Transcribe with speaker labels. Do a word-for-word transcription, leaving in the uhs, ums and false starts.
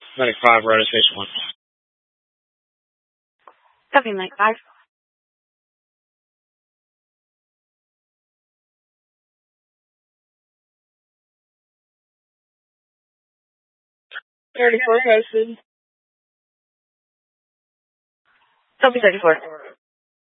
Speaker 1: ninety-five, right at station one.
Speaker 2: Copy, ninety-five.
Speaker 3: thirty-four hosted.
Speaker 2: Copy, thirty-four.